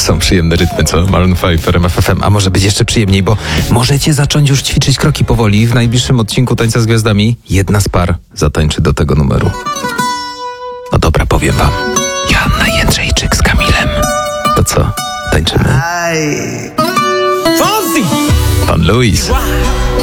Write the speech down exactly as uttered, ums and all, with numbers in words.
Są przyjemne rytmy, co? Maroon pięć w R M F F M. A może być jeszcze przyjemniej, bo możecie zacząć już ćwiczyć kroki powoli. W najbliższym odcinku Tańca z Gwiazdami jedna z par zatańczy do tego numeru. No dobra, powiem wam. Joanna Jędrzejczyk z Kamilem. To co? Tańczymy? Pan Luis.